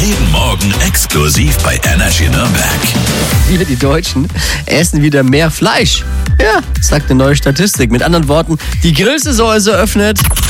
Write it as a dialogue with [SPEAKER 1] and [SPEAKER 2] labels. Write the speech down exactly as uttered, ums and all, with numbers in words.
[SPEAKER 1] Jeden Morgen exklusiv bei Energy Nürnberg.
[SPEAKER 2] Wir, die Deutschen, essen wieder mehr Fleisch. Ja, sagt eine neue Statistik. Mit anderen Worten, die Grillsaison ist eröffnet.